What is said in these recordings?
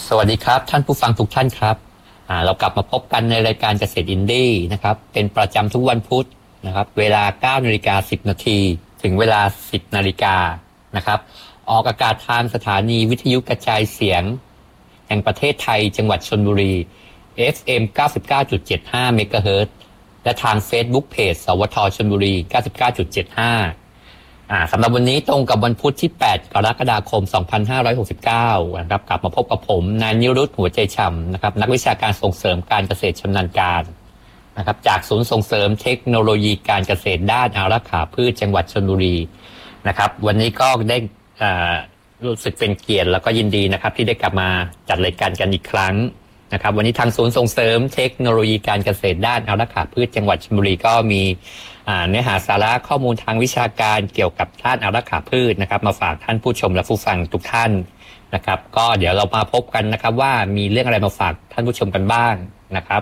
สวัสดีครับท่านผู้ฟังทุกท่านครับเรากลับมาพบกันในรายการเกษตรอินดี้นะครับเป็นประจำทุกวันพุธนะครับเวลา 9:10 น.ถึงเวลา 10 นาฬิกานะครับออกอากาศทางสถานีวิทยุกระจายเสียงแห่งประเทศไทยจังหวัดชลบุรี FM 99.75 เมกะเฮิรตซ์และทาง Facebook Page สวทชลบุรี 99.75สำหรับวันนี้ตรงกับวันพุธที่ 8 กรกฎาคม 2569 นะครับกลับมาพบกับผมนายนิรุตหัวใจฉ่ำนะครับนักวิชาการส่งเสริมการเกษตรชำนาญการนะครับจากศูนย์ส่งเสริมเทคโนโลยีการเกษตรด้านอารักขาพืชจังหวัดชลบุรีนะครับวันนี้ก็ได้รู้สึกเป็นเกียรติแล้วก็ยินดีนะครับที่ได้กลับมาจัดรายการกันอีกครั้งนะครับวันนี้ทางศูนย์ส่งเสริมเทคโนโลยีการเกษตรด้านอารักขาพืชจังหวัดชลบุรีก็มีเนื้อหาสาระข้อมูลทางวิชาการเกี่ยวกับด้านอารักขาพืชนะครับมาฝากท่านผู้ชมและผู้ฟังทุกท่านนะครับก็เดี๋ยวเรามาพบกันนะครับว่ามีเรื่องอะไรมาฝากท่านผู้ชมกันบ้างนะครับ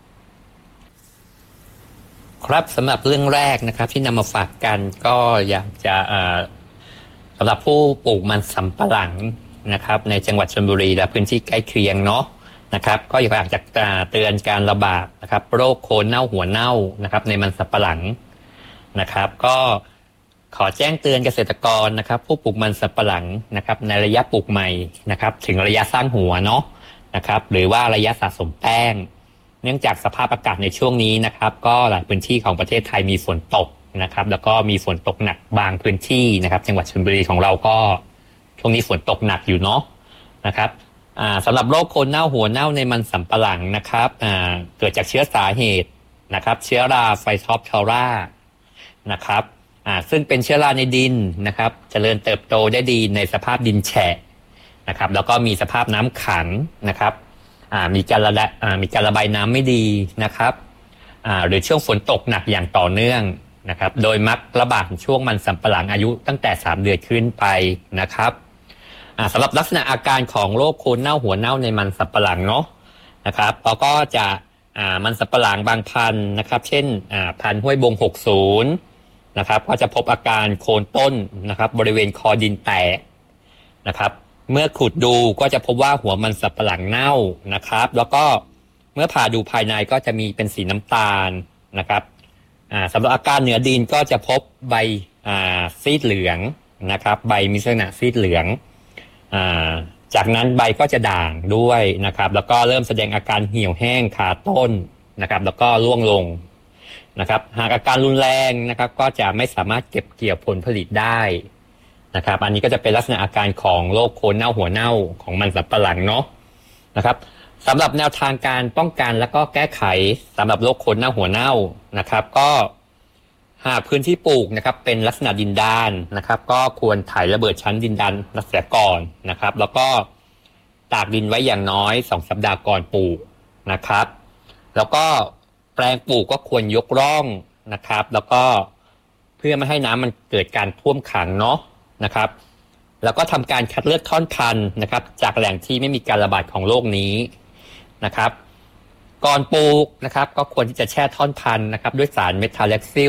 ครับสำหรับเรื่องแรกนะครับที่นำมาฝากกันก็อยากจะสำหรับผู้ปลูกมันสำปะหลังนะครับในจังหวัดชลบุรีและพื้นที่ใกล้เคียงเนาะนะครับก็อยากจะเตือนการระบาดนะครับโรคโคนเน่าหัวเน่านะครับในมันสำปะหลังนะครับก็ขอแจ้งเตือนเกษตรกรนะครับผู้ปลูกมันสำปะหลังนะครับในระยะปลูกใหม่นะครับถึงระยะสร้างหัวเนาะนะครับหรือว่าระยะสะสมแป้งเนื่องจากสภาพอากาศในช่วงนี้นะครับก็หลายพื้นที่ของประเทศไทยมีฝนตกนะครับแล้วก็มีฝนตกหนักบางพื้นที่นะครับจังหวัดชลบุรีของเราก็ช่วงนี้ฝนตกหนักอยู่เนาะนะครับสำหรับโรคโคนเน่าหัวเน่าในมันสำปะหลังนะครับเกิดจากเชื้อสาเหตุนะครับเชื้อราไฟท็อปทอร่านะครับซึ่งเป็นเชื้อราในดินนะครับเจริญเติบโตได้ดีในสภาพดินแฉะนะครับแล้วก็มีสภาพน้ำขังนะครับมีการระบายน้ำไม่ดีนะครับหรือช่วงฝนตกหนักอย่างต่อเนื่องนะครับโดยมักระบาดช่วงมันสำปะหลังอายุตั้งแต่3 เดือนขึ้นไปนะครับสำหรับลักษณะอาการของโรคโคนเน่าหัวเน่าในมันสำปะหลังเนาะนะครับเราก็จะมันสำปะหลังบางพันธุ์นะครับเช่นพันธุ์ห้วยบง60นะครับก็จะพบอาการโคนต้นนะครับบริเวณคอดินแตกนะครับเมื่อขุดดูก็จะพบว่าหัวมันสำปะหลังเน่านะครับแล้วก็เมื่อผ่าดูภายในก็จะมีเป็นสีน้ำตาลนะครับสำหรับอาการเหนือดินก็จะพบใบซีดเหลืองนะครับใบมีลักษณะซีดเหลืองจากนั้นใบก็จะด่างด้วยนะครับแล้วก็เริ่มแสดงอาการเหี่ยวแห้งขาต้นนะครับแล้วก็ร่วงลงนะครับหากอาการรุนแรงนะครับก็จะไม่สามารถเก็บเกี่ยวผลผลิตได้นะครับอันนี้ก็จะเป็นลักษณะอาการของโรคโคนเน่าหัวเน่าของมันสำปะหลังเนาะนะครับสำหรับแนวทางการป้องกันและก็แก้ไขสำหรับโรคโคนเน่าหัวเน่านะครับก็หากพื้นที่ปลูกนะครับเป็นลักษณะดินด้านนะครับก็ควรไถระเบิดชั้นดินด้านเสียก่อนนะครับแล้วก็ตากดินไว้อย่างน้อย2 สัปดาห์ก่อนปลูกนะครับแล้วก็แปลงปลูกก็ควรยกร่องนะครับแล้วก็เพื่อไม่ให้น้ำมันเกิดการท่วมขังเนาะนะครับแล้วก็ทำการคัดเลือกท่อนพันธุ์นะครับจากแหล่งที่ไม่มีการระบาดของโรคนี้นะครับก่อนปลูกนะครับก็ควรที่จะแช่ท่อนพันธุ์นะครับด้วยสารเมทาแล็กซิล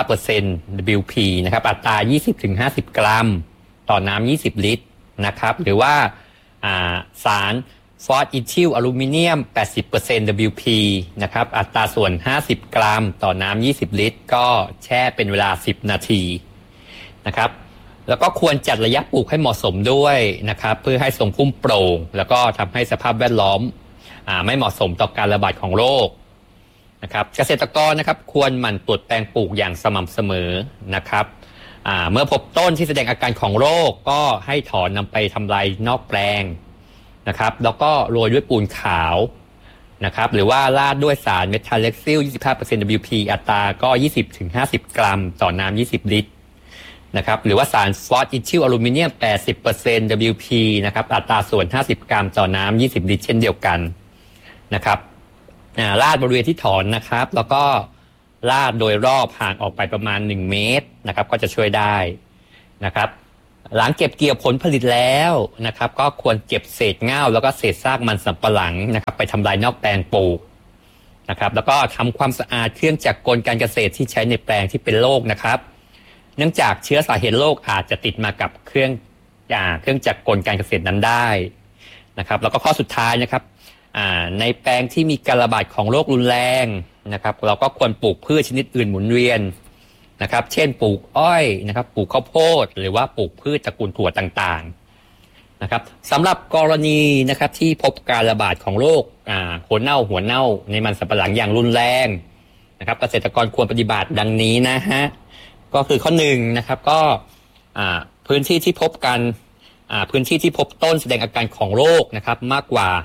25% WP นะครับอัตรา 20-50 กรัมต่อน้ำ20 ลิตรนะครับหรือว่าสารฟอสอิทิลอลูมิเนียม 80% WP นะครับอัตราส่วน 50 กรัมต่อน้ำ20 ลิตรก็แช่เป็นเวลา 10 นาทีนะครับแล้วก็ควรจัดระยะปลูกให้เหมาะสมด้วยนะครับเพื่อให้ทรงพุ่มโปร่งแล้วก็ทำให้สภาพแวดล้อมไม่เหมาะสมต่อการระบาดของโรคนะครับเกษตรกรนะครับควรหมั่นตรวจแปลงปลูกอย่างสม่ำเสมอนะครับเมื่อพบต้นที่แสดงอาการของโรคก็ให้ถอนนำไปทำลายนอกแปลงนะครับแล้วก็โรยด้วยปูนขาวนะครับหรือว่าราดด้วยสารเมทาเล็กซิล 25% WP อัตราก็ 20-50 กรัมต่อน้ำ20 ลิตรนะครับหรือว่าสารฟอสอิทิลอลูมิเนียม 80% WP นะครับอัตราส่วน 50 กรัมต่อน้ำ20 ลิตรเช่นเดียวกันนะครับราดบริเวณที่ถอนนะครับแล้วก็ราดโดยรอบห่างออกไปประมาณ1 เมตรนะครับก็จะช่วยได้นะครับหลังเก็บเกี่ยวผลผลิตแล้วนะครับก็ควรเก็บเศษง่าวแล้วก็เศษซากมันสำปะหลังนะครับไปทำลายนอกแปลงปลูกนะครับแล้วก็ทำความสะอาดเครื่องจักรกลการเกษตรที่ใช้ในแปลงที่เป็นโรคนะครับเนื่องจากเชื้อสาเหตุโรคอาจจะติดมากับเครื่องจักรกลการเกษตรนั้นได้นะครับแล้วก็ข้อสุดท้ายนะครับในแปลงที่มีการระบาดของโรครุนแรงนะครับเราก็ควรปลูกพืชชนิดอื่นหมุนเวียนนะครับเช่นปลูกอ้อยนะครับปลูกข้าวโพดหรือว่าปลูกพืชตระกูลถั่วต่างๆนะครับสำหรับกรณีนะครับที่พบการระบาดของโรคหัวเน่าในมันสำปะหลังอย่างรุนแรงนะครับเกษตรกรควรปฏิบัติดังนี้นะฮะก็คือข้อหนึ่งนะครับก็พื้นที่ที่พบต้นแสดงอาการของโรคนะครับมากกว่า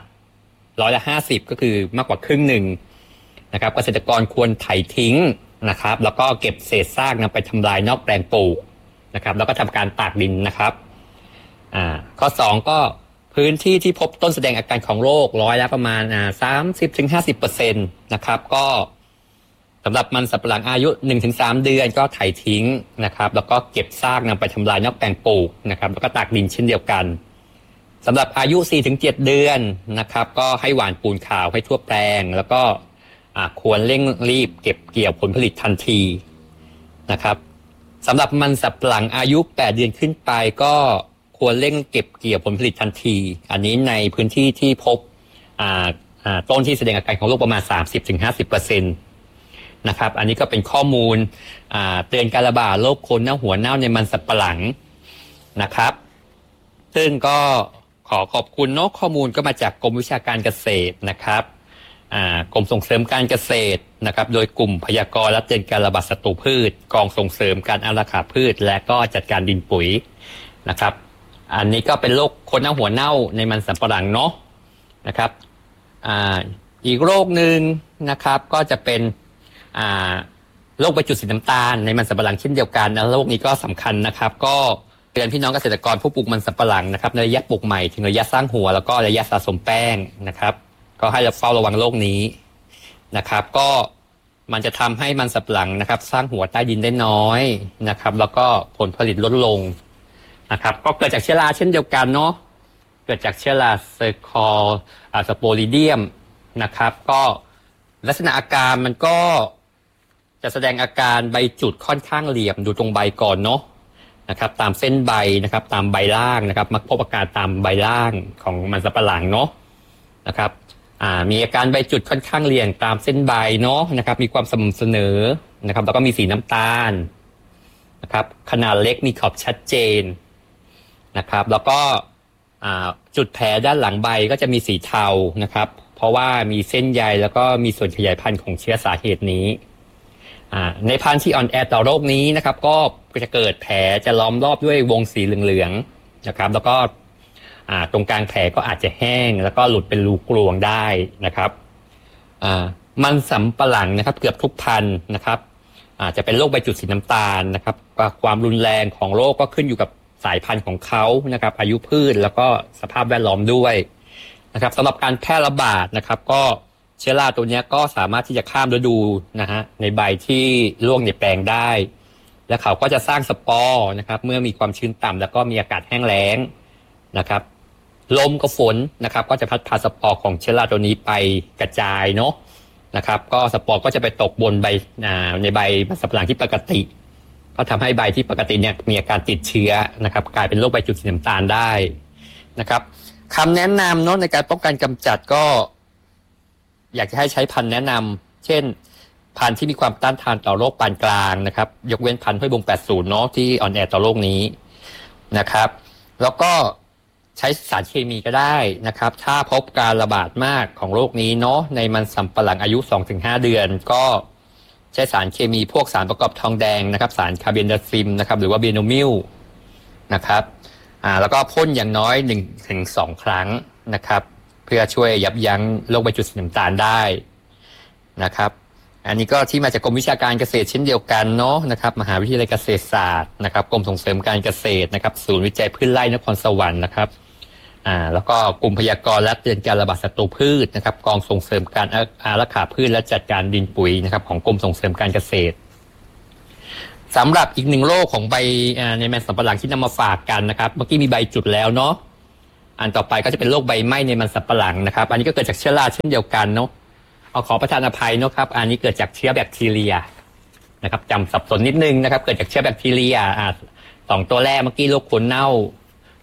50%ก็คือมากกว่าครึ่งหนึ่งนะครับเกษตรกรควรไถทิ้งนะครับแล้วก็เก็บเศษซากนำไปทำลายนอกแปลงปลูกนะครับแล้วก็ทำการตากดินนะครับข้อ2ก็พื้นที่ที่พบต้นแสดงอาการของโรคประมาณ30-50%นะครับก็สำหรับมันสำปะหลังอายุ 1-3 เดือนก็ไถทิ้งนะครับแล้วก็เก็บซากนำไปทำลายนอกแปลงปลูกนะครับแล้วก็ตากดินเช่นเดียวกันสำหรับอายุ 4-7 เดือนนะครับก็ให้หว่านปูนขาวให้ทั่วแปลงแล้วก็ควรเร่งรีบเก็บเกี่ยวผลผลิตทันทีนะครับสำหรับมันสำปะหลังอายุ 8 เดือนขึ้นไปก็ควรเร่งเก็บเกี่ยวผลผลิตทันทีอันนี้ในพื้นที่ที่พบต้นที่แสดงอาการของโรคประมาณ 30-50%นะครับอันนี้ก็เป็นข้อมูลเตือนการระบาดโรคโคนเน่าหัวเน่าในมันสำปะหลังนะครับซึ่งก็ขอขอบคุณข้อมูลก็มาจากกรมวิชาการเกษตรนะครับกรมส่งเสริมการเกษตรนะครับโดยกลุ่มพยากรณ์และเตือนการระบาดศัตรูพืชกองส่งเสริมการอารักขาพืชและก็จัดการดินปุ๋ยนะครับอันนี้ก็เป็นโรคโคนเน่าหัวเน่าในมันสำปะหลังเนาะนะครับอีกโรคหนึ่งนะครับก็จะเป็นโรคใบจุดสีน้ำตาลในมันสำปะหลังเช่นเดียวกันและโรคนี้ก็สำคัญนะครับก็เตือนพี่น้องเกษตรกรผู้ปลูกมันสำปะหลังนะครับในระยะปลูกใหม่ถึงระยะสร้างหัวแล้วก็ระยะสะสมแป้งนะครับก็ให้เราเฝ้าระวังโรคนี้นะครับก็มันจะทำให้มันสำปะหลังนะครับสร้างหัวใต้ดินได้น้อยนะครับแล้วก็ผลผลิตลดลงนะครับก็เกิดจากเชื้อราเช่นเดียวกันเนาะเกิดจากเชื้อราเซอร์คอลสโปริเดียมนะครับก็ลักษณะอาการมันก็จะแสดงอาการใบจุดค่อนข้างเหลี่ยมดูตรงใบก่อนเนาะนะครับตามเส้นใบนะครับตามใบล่างนะครับมักพบอาการตามใบล่างของมันสำปะหลังเนาะนะครับมีอาการใบจุดค่อนข้างเหลี่ยมตามเส้นใบเนาะนะครับมีความสม่ำเสมอนะครับแล้วก็มีสีน้ำตาลนะครับขนาดเล็กมีขอบชัดเจนนะครับแล้วก็จุดแผลด้านหลังใบก็จะมีสีเทานะครับเพราะว่ามีเส้นใยแล้วก็มีส่วนขยายพันธุ์ของเชื้อสาเหตุนี้ในพันธุ์ที่อ่อนแอต่อโรคนี้นะครับก็จะเกิดแผลจะล้อมรอบด้วยวงสีเหลืองๆนะครับแล้วก็ตรงกลางแผลก็อาจจะแห้งแล้วก็หลุดเป็นรูกลวงได้นะครับมันสำปะหลังนะครับเกือบทุกพันธุ์นะครับจะเป็นโรคใบจุดสีน้ำตาลนะครับความรุนแรงของโรคก็ขึ้นอยู่กับสายพันธุ์ของเขานะครับอายุพืชแล้วก็สภาพแวดล้อมด้วยนะครับสำหรับการแพร่ระบาดนะครับก็เชื้อราตัวนี้ก็สามารถที่จะข้ามฤดูนะฮะในใบที่ร่วงในแปลงได้และเขาก็จะสร้างสปอร์นะครับเมื่อมีความชื้นต่ำแล้วก็มีอากาศแห้งแล้งนะครับลมกับฝนนะครับก็จะพัดพาสปอร์ของเชื้อราตัวนี้ไปกระจายเนาะนะครับก็สปอร์ก็จะไปตกบนใบในใบมันสำปะหลังที่ปกติก็ทำให้ใบที่ปกติเนี่ยมีอาการติดเชื้อนะครับกลายเป็นโรคใบจุดสีน้ำตาลได้นะครับคำแนะนำเนาะในการป้องกันกำจัดก็อยากจะให้ใช้พันธุ์แนะนำเช่นพันธุ์ที่มีความต้านทานต่อโรคปานกลางนะครับยกเว้นพันธุ์ห้วยบง80เนาะที่อ่อนแอต่อโรคนี้นะครับแล้วก็ใช้สารเคมีก็ได้นะครับถ้าพบการระบาดมากของโรคนี้เนาะในมันสำปะหลังอายุ 2-5 เดือนก็ใช้สารเคมีพวกสารประกอบทองแดงนะครับสารคาร์เบนดาซิมนะครับหรือว่าเบโนมิลนะครับแล้วก็พ่นอย่างน้อย 1-2 ครั้งนะครับเพื่อช่วยยับยั้งโรคใบจุดสีน้ำตาลได้นะครับอันนี้ก็ที่มาจากกรมวิชาการเกษตรเช่นเดียวกันเนาะนะครับมหาวิทยาลัยเกษตรศาสตร์นะครับกรมส่งเสริมการเกษตรนะครับศูนย์วิจัยพืชไร่นครสวรรค์นะครับแล้วก็กลุ่มพยากรณ์และเตือนการระบาดศัตรูพืชนะครับกองส่งเสริมการอารักขาพืชและจัดการดินปุ๋ยนะครับของกรมส่งเสริมการเกษตรสำหรับอีกหนึ่งโรคของใบในมันสำปะหลังที่นำมาฝากกันนะครับเมื่อกี้มีใบจุดแล้วเนาะอันต่อไปก็จะเป็นโรคใบไหม้ในมันสำปะหลังนะครับอันนี้ก็เกิดจากเชื้อราเช่นเดียวกันเนาะขอประทานอภัยนะครับอันนี้เกิดจากเชื้อแบคทีเรียนะครับจำสับสนนิดนึงนะครับเกิดจากเชื้อแบคทีเรีย2ตัวแรกเมื่อกี้โรคโคนเน่า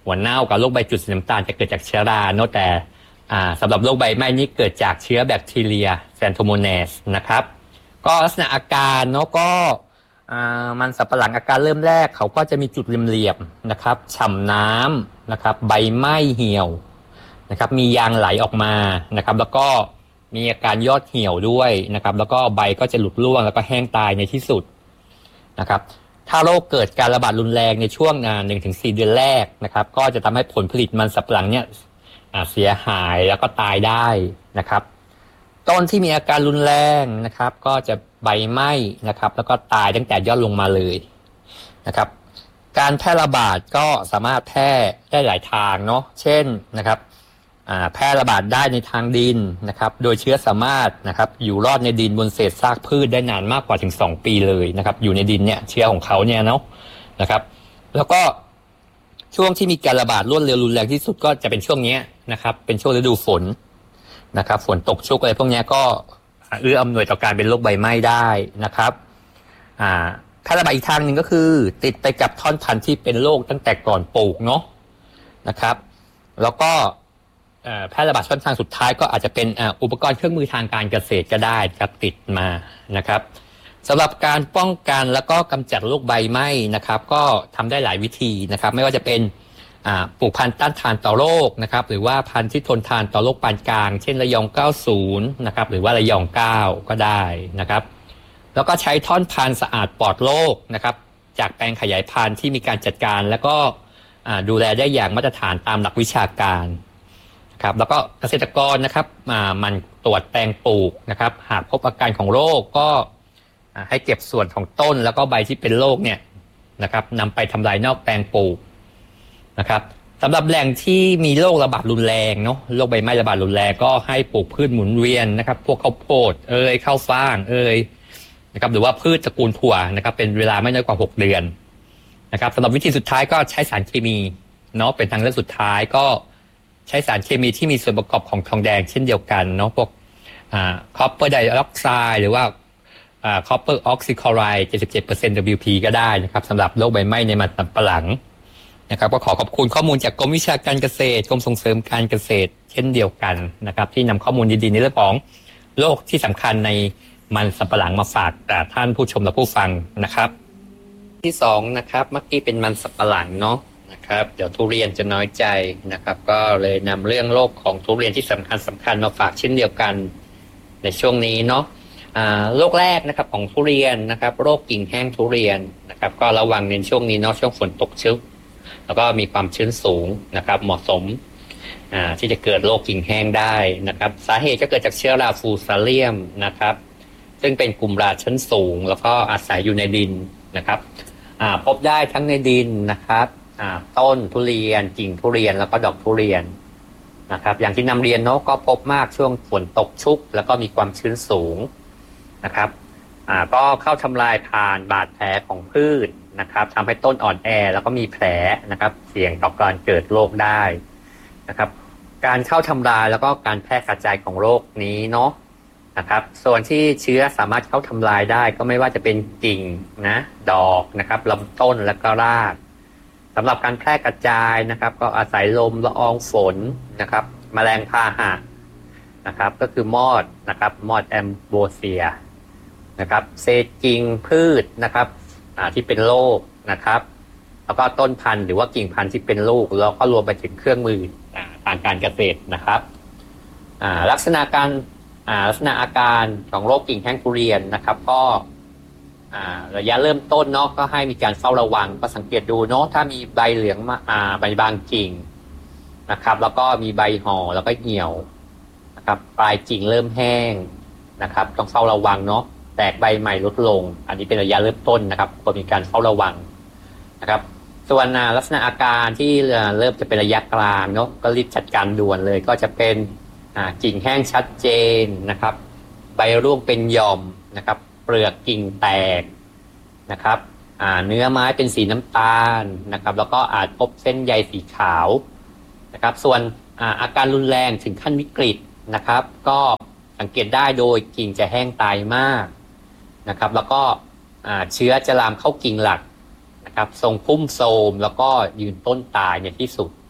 หัวเน่ากับโรคใบจุดสีน้ำตาลจะเกิดจากเชื้อราเนาะแต่สำหรับโรคใบไหม้นี้เกิดจากเชื้อแบคทีเรียแซนโทโมเนสนะครับก็ลักษณะอาการเนาะก็มันสำปะหลังอาการเริ่มแรกเขาก็จะมีจุดเหลี่ยมๆนะครับฉ่ำน้ำนะครับใบไหม้เหี่ยวนะครับมียางไหลออกมานะครับแล้วก็มีอาการยอดเหี่ยวด้วยนะครับแล้วก็ใบก็จะหลุดร่วงแล้วก็แห้งตายในที่สุดนะครับถ้าโรคเกิดการระบาดรุนแรงในช่วง1-4 เดือนแรกนะครับก็จะทำให้ผลผลิตมันสำปะหลังเนี่ยเสียหายแล้วก็ตายได้นะครับต้นที่มีอาการรุนแรงนะครับก็จะใบไหม้นะครับแล้วก็ตายตั้งแต่ยอดลงมาเลยนะครับการแพร่ระบาดก็สามารถแพร่ได้หลายทางเนาะเช่นนะครับแพร่ระบาดได้ในทางดินนะครับโดยเชื้อสามารถนะครับอยู่รอดในดินบนเศษซากพืชได้นานมากกว่าถึง2 ปีเลยนะครับอยู่ในดินเนี่ยเชื้อของเขาเนี่ยเนาะนะครับแล้วก็ช่วงที่มีการระบาดรวดเร็วรุนแรงที่สุดก็จะเป็นช่วงนี้นะครับเป็นช่วงฤดูฝนนะครับฝนตกชุกอะไรพวกนี้ก็เอื้ออำนวยต่อการเป็นโรคใบไหม้ได้นะครับแพร่ระบาดอีกทางหนึ่งก็คือติดไปกับท่อนพันธุ์ที่เป็นโรคตั้งแต่ก่อนปลูกเนาะนะครับแล้วก็แพร่ระบาดช่องทางสุดท้ายก็อาจจะเป็นอุปกรณ์เครื่องมือทางการเกษตรก็ได้ครับติดมานะครับสำหรับการป้องกันแล้วก็กำจัดโรคใบไหม้นะครับก็ทำได้หลายวิธีนะครับไม่ว่าจะเป็นปลูกพันธุ์ต้านทานต่อโรคนะครับหรือว่าพันธุ์ที่ทนทานต่อโรคปานกลางเช่นระยอง90นะครับหรือว่าระยอง9ก็ได้นะครับแล้วก็ใช้ท่อนพันธุ์สะอาดปลอดโรคนะครับจากแปลงขยายพันธุ์ที่มีการจัดการแล้วก็ดูแลได้อย่างมาตรฐานตามหลักวิชาการครับแล้วก็เกษตรกรนะครับมันตรวจแปลงปลูกนะครับหากพบอาการของโรคก็ให้เก็บส่วนของต้นแล้วก็ใบที่เป็นโรคเนี่ยนะครับนำไปทำลายนอกแปลงปลูกนะครับสำหรับแหล่งที่มีโรคระบาดรุนแรงเนาะโรคใบไหม้ระบาดรุนแรงก็ให้ปลูกพืชหมุนเวียนนะครับพวกข้าวโพดข้าวฟ่างนะครับหรือว่าพืชตระกูลถั่วนะครับเป็นเวลาไม่น้อยกว่า6 เดือนนะครับสำหรับวิธีสุดท้ายก็ใช้สารเคมีเนาะเป็นทางเลือกสุดท้ายก็ใช้สารเคมีที่มีส่วนประกอบของทองแดงเช่นเดียวกันเนาะพวกคอปเปอร์ไดออกไซด์หรือว่าคอปเปอร์ออกซิคลอไรด์ 77% WP ก็ได้นะครับสำหรับโรคใบไหม้ในมันสำปะหลังนะครับก็ขอบคุณข้อมูลจากกรมวิชาการเกษตรกรมส่งเสริมการเกษตรเช่นเดียวกันนะครับที่นำข้อมูลดีๆในเรื่องของโรคที่สำคัญในมันสำปะหลังมาฝากท่านผู้ชมและผู้ฟังนะครับที่2นะครับเมื่อกี้เป็นมันสำปะหลังเนาะนะครับเดี๋ยวทุเรียนจะน้อยใจนะครับก็เลยนำเรื่องโรคของทุเรียนที่สำคัญมาฝากเช่นเดียวกันในช่วงนี้เนาะโรคแรกนะครับของทุเรียนนะครับโรคกิ่งแห้งทุเรียนนะครับก็ระวังในช่วงนี้เนาะช่วงฝนตกชุกแล้วก็มีความชื้นสูงนะครับเหมาะสมที่จะเกิดโรคกิ่งแห้งได้นะครับสาเหตุก็เกิดจากเชื้อราฟูซาเลียมนะครับซึ่งเป็นกลุ่มราชั้นสูงแล้วก็อาศัยอยู่ในดินนะครับพบได้ทั้งในดินนะครับต้นทุเรียนกิ่งทุเรียนแล้วก็ดอกทุเรียนนะครับอย่างที่นำเรียนเนาะก็พบมากช่วงฝนตกชุกแล้วก็มีความชื้นสูงนะครับก็เข้าทำลายผ่านบาดแผลของพืชนะครับทำให้ต้นอ่อนแอแล้วก็มีแผลนะครับเสี่ยงต่อการเกิดโรคได้นะครับการเข้าทำลายแล้วก็การแพร่กระจายของโรคนี้เนาะนะครับส่วนที่เชื้อสามารถเข้าทำลายได้ก็ไม่ว่าจะเป็นกิ่งนะดอกนะครับลำต้นและก็รากสำหรับการแพร่กระจายนะครับก็อาศัยลมละอองฝนนะครับแมลงพาหะนะครับก็คือมอดนะครับมอดแอมโบเซียนะครับเศษกิ่งพืชนะครับที่เป็นโรคนะครับแล้วก็ต้นพันธุ์หรือว่ากิ่งพันธุ์ที่เป็นลูกแล้วก็รวมไปถึงเครื่องมือทางการเกษตรนะครับลักษณะอาการของโรคกิ่งแห้งทุเรียนนะครับก็ระยะเริ่มต้นเนาะก็ให้มีการเฝ้าระวังก็สังเกตดูเนาะถ้ามีใบเหลืองใบบางกิ่งนะครับแล้วก็มีใบห่อแล้วก็เหี่ยวนะครับปลายกิ่งเริ่มแห้งนะครับต้องเฝ้าระวังเนาะแตกใบใหม่ลดลงอันนี้เป็นระยะเริ่มต้นนะครับก็มีการเฝ้าระวังนะครับส่วนลักษณะอาการที่เริ่มจะเป็นระยะกลางเนาะก็รีบจัดการด่วนเลยก็จะเป็นกิ่งแห้งชัดเจนนะครับใบร่วงเป็นหย่อมนะครับเปลือกกิ่งแตกนะครับเนื้อไม้เป็นสีน้ำตาลนะครับแล้วก็อาจพบเส้นใยสีขาวนะครับส่วนอาการรุนแรงถึงขั้นวิกฤตนะครับก็สังเกตได้โดยกิ่งจะแห้งตายมากนะครับแล้วก็เชื้อจะลามเข้ากิ่งหลักนะครับทรงพุ่มโทรมแล้วก็ยืนต้นตายในที่สุด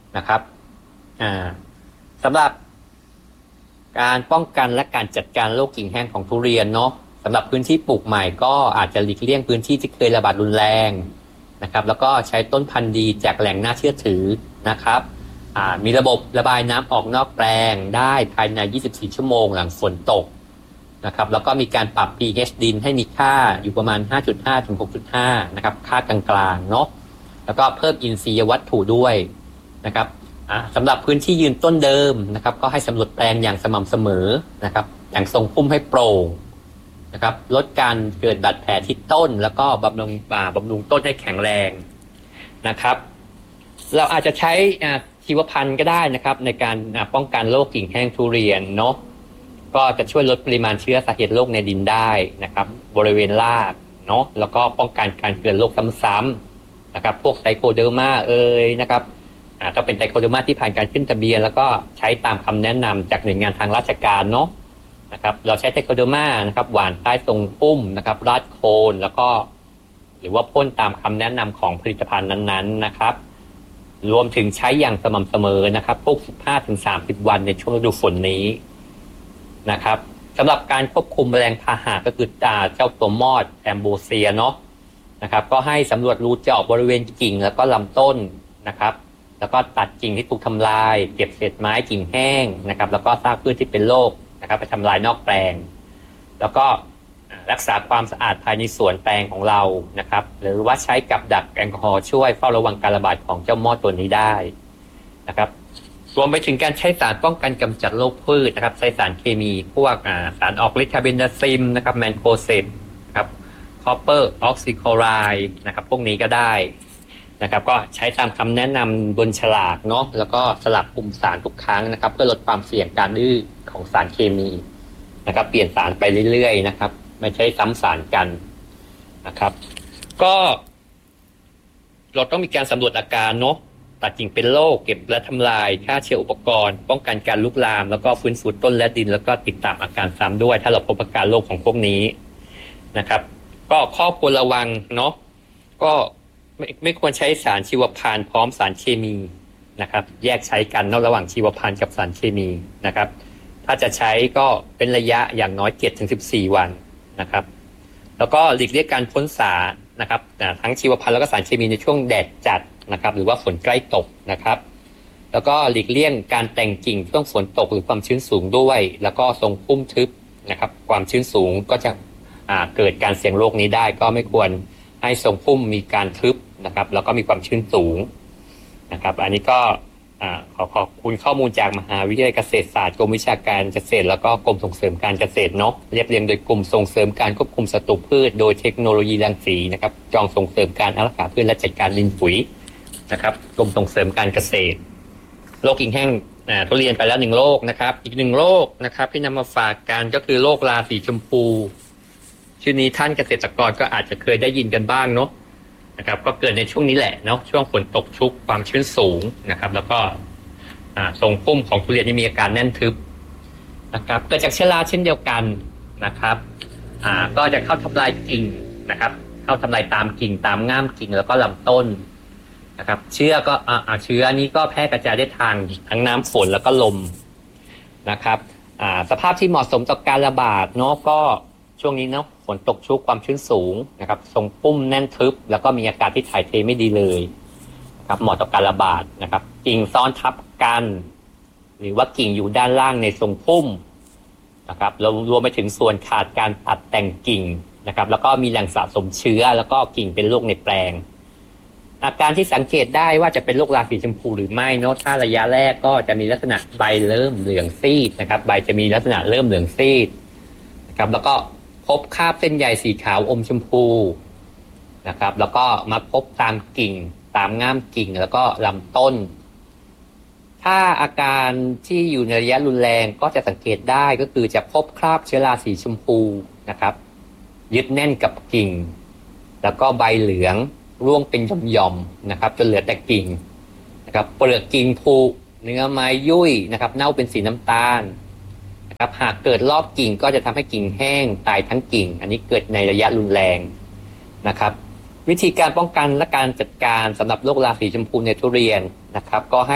นะครับสำหรับการป้องกันและการจัดการโรคกิ่งแห้งของทุเรียนเนาะสำหรับพื้นที่ปลูกใหม่ก็อาจจะหลีกเลี่ยงพื้นที่ที่เคยระบาดรุนแรงนะครับแล้วก็ใช้ต้นพันธุ์ดีจากแหล่งน่าเชื่อถือนะครับมีระบบระบายน้ำออกนอกแปลงได้ภายใน 24 ชั่วโมงหลังฝนตกนะครับแล้วก็มีการปรับ pH ดินให้มีค่าอยู่ประมาณ 5.5 ถึง 6.5 นะครับค่ากลางๆเนาะแล้วก็เพิ่มอินทรียวัตถุด้วยนะครับสำหรับพื้นที่ยืนต้นเดิมนะครับก็ให้สำรวจแปลงอย่างสม่ำเสมอนะครับอย่างทรงพุ่มให้โปร่งนะครับลดการเกิดบาดแผลที่ต้นแล้วก็บำรุงต้นให้แข็งแรงนะครับเราอาจจะใช้ชีวพันธุ์ก็ได้นะครับในการป้องกันโรคกิ่งแห้งทุเรียนเนาะก็จะช่วยลดปริมาณเชื้อสาเหตุโรคในดินได้นะครับบริเวณรากเนาะแล้วก็ป้องกันการเกิดโรคซ้ำๆนะครับพวกไซโคเดอร์มานะครับต้องเป็นไซโคเดอร์มาที่ผ่านการขึ้นทะเบียนแล้วก็ใช้ตามคำแนะนำจากหน่วยงานทางราชการเนาะนะครับเราใช้ไซโคเดอร์มานะครับหว่านใต้ทรงพุ่มนะครับราดโคนแล้วก็หรือว่าพ่นตามคำแนะนำของผลิตภัณฑ์นั้นๆนะครับรวมถึงใช้อย่างสม่ำเสมอนะครับทุก 15-30 วันในช่วงฤดูฝนนี้นะครับสำหรับการควบคุมแมลงพาหะก็คือเจ้าตัวมอดแอมโบเซียเนาะนะครับก็ให้สำรวจรูเจาะบริเวณกิ่งแล้วก็ลำต้นนะครับแล้วก็ตัดกิ่งที่ถูกทำลายเก็บเศษไม้กิ่งแห้งนะครับแล้วก็ซากพืชที่เป็นโรคนะครับไปทำลายนอกแปลงแล้วก็รักษาความสะอาดภายในสวนแปลงของเรานะครับหรือว่าใช้กับดักแอลกอฮอล์ช่วยเฝ้าระวังการระบาดของเจ้ามอดตัวนี้ได้นะครับรวมไปถึงการใช้สารป้องกันกำจัดโรคพืชนะครับใช้สารเคมีพวกสารออกฤทธิ์คาร์เบนดาซิมนะครับแมนโคเซปนะครับคอปเปอร์ออกซิโคไลด์นะครับพวกนี้ก็ได้นะครับก็ใช้ตามคำแนะนำบนฉลากเนาะแล้วก็สลับกลุ่มสารทุกครั้งนะครับเพื่อลดความเสี่ยงการดื้อของสารเคมีนะครับเปลี่ยนสารไปเรื่อยๆนะครับไม่ใช่ซ้ำสารกันนะครับก็เราต้องมีการสำรวจอาการเนาะตัดกิ่งเป็นโรคเก็บและทำลายฆ่าเชื้ออุปกรณ์ป้องกันการลุกลามแล้วก็ฟื้นฟูต้นและดินแล้วก็ติดตามอาการซ้ำด้วยถ้าเราพบอาการโรคของพวกนี้นะครับก็ข้อควรระวังเนาะก็ไม่ควรใช้สารชีวพันธุ์พร้อมสารเคมีนะครับแยกใช้กันนอกระหว่างชีวพันธุ์กับสารเคมีนะครับถ้าจะใช้ก็เป็นระยะอย่างน้อย 7-14 วันนะครับแล้วก็หลีกเลี่ยงการพ่นสารนะครับทั้งชีวพันธุ์แล้วก็สารเคมีในช่วงแดดจัดนะครับหรือว่าฝนใกล้ตกนะครับแล้วก็หลีกเลี่ยงการแต่งกิ่งช่วงฝนตกหรือความชื้นสูงด้วยแล้วก็ทรงพุ่มทึบนะครับความชื้นสูงก็จะเกิดการเสี่ยงโรคนี้ได้ก็ไม่ควรให้ทรงพุ่มมีการทึบนะครับแล้วก็มีความชื้นสูงนะครับอันนี้ก็ขอบคุณข้อมูลจากมหาวิทยาลัยเกษตรศาสตร์กรมวิชาการเกษตรแล้วก็กรมส่งเสริมการเกษตรเนาะเรียบเรียงโดยกรมส่งเสริมการควบคุมศัตรูพืชโดยเทคโนโลยีรังสีนะครับจองส่งเสริมการรักษาพืชและจัดการดินปุ๋ยนะครับกรมส่งเสริมการเกษตรโรคกิ่งแห้งทุเรียนไปแล้ว1โรคนะครับอีก1โรคนะครับที่นำมาฝากกันก็คือโรคราสีชมพูชื่อนี้ท่านเกษตรกรก็อาจจะเคยได้ยินกันบ้างเนาะนะครับก็เกิดในช่วงนี้แหละเนาะช่วงฝนตกชุกความชื้นสูงนะครับแล้วก็ทรงพุ่มของทุเรียนที่มีอาการแน่นทึบนะครับเกิดจากเชื้อราเช่นเดียวกันนะครับก็จะเข้าทำลายกิ่งนะครับเข้าทำลายตามกิ่งตามง่ามกิ่งแล้วก็ลำต้นนะครับเชื้อนี้ก็แพร่กระจายได้ทางทั้งน้ำฝนแล้วก็ลมนะครับสภาพที่เหมาะสมต่อการระบาดเนาะก็ช่วงนี้เนาะฝนตกชุกความชื้นสูงนะครับทรงพุ่มแน่นทึบแล้วก็มีอาการที่ถ่ายเทไม่ดีเลยครับเหมาะต่อการระบาดนะครับกิ่งซ้อนทับกันหรือว่ากิ่งอยู่ด้านล่างในทรงพุ่มนะครับเรารวมไปถึงส่วนขาดการตัดแต่งกิ่งนะครับแล้วก็มีแหล่งสะสมเชื้อแล้วก็กิ่งเป็นโรคในแปลงอาการที่สังเกตได้ว่าจะเป็นโรคราสีชมพูหรือไม่เนาะถ้าระยะแรกก็จะมีลักษณะใบเริ่มเหลืองซีดนะครับใบจะมีลักษณะเริ่มเหลืองซีดนะครับแล้วก็พบคราบเส้นใยสีขาวอมชมพูนะครับแล้วก็มาพบตามกิ่งตามง่ามกิ่งแล้วก็ลำต้นถ้าอาการที่อยู่ในระยะรุนแรงก็จะสังเกตได้ก็คือจะพบคราบเชื้อราสีชมพูนะครับยึดแน่นกับกิ่งแล้วก็ใบเหลืองร่วงเป็นหย่อมๆนะครับจนเหลือแต่กิ่งนะครับเปลือกกิ่งผุเนื้อไม้ยุ่ยนะครับเน่าเป็นสีน้ำตาลนะครับหากเกิดรอบกิ่งก็จะทำให้กิ่งแห้งตายทั้งกิ่งอันนี้เกิดในระยะรุนแรงนะครับวิธีการป้องกันและการจัดการสำหรับโรคราสีชมพูในทุเรียนนะครับก็ให้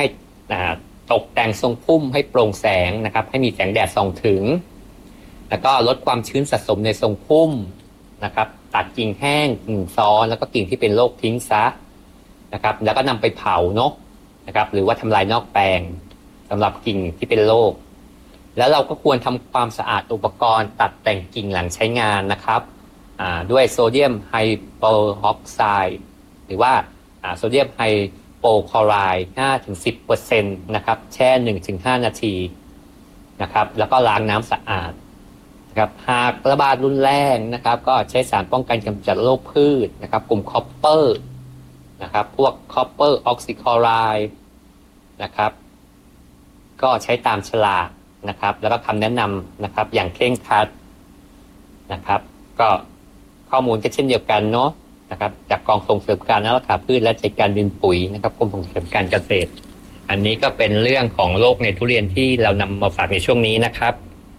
อ่าตกแต่งทรงพุ่มให้โปร่งแสงนะครับให้มีแสงแดดส่องถึงแล้วก็ลดความชื้นสะสมในทรงพุ่มนะครับตัดกิ่งแห้งกิ่งซ้อนแล้วก็กิ่งที่เป็นโรคทิ้งซะนะครับแล้วก็นำไปเผาเนาะนะครับหรือว่าทำลายนอกแปลงสำหรับกิ่งที่เป็นโรคแล้วเราก็ควรทำความสะอาดอุปกรณ์ตัดแต่งกิ่งหลังใช้งานนะครับด้วยโซเดียมไฮโปรออกไซด์หรือว่าโซเดียมไฮโปรคลอไรด์ 5-10% นะครับแช่ 1-5 นาทีนะครับแล้วก็ล้างน้ำสะอาดนะครับหากระบาดรุนแรงนะครับก็ใช้สารป้องกันกำจัดโรคพืชนะครับกลุ่มคอปเปอร์นะครับพวกคอปเปอร์ออกซิคลอไรด์นะครับก็ใช้ตามฉลากนะครับแล้วก็คำแนะนำนะครับอย่างเคร่งครัดนะครับก็ข้อมูลก็เช่นเดียวกันเนาะนะครับจากกองส่งเสริมการรักษาพืชและจัดการดินปุ๋ยนะครับกรมส่งเสริมการเกษตรอันนี้ก็เป็นเรื่องของโรคในทุเรียนที่เรานำมาฝากในช่วงนี้นะครับ